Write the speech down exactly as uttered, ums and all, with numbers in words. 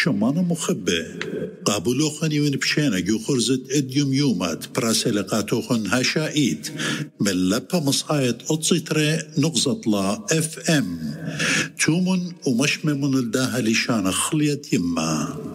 شمانة مخبة قابلوخن من بشينا جو خرزت اديوم يومات براسلقاتوخن هشائيت من لبا مصايت اتصيتري نغزط لا اف ام تومن ومشممن الداها لشان خليت يما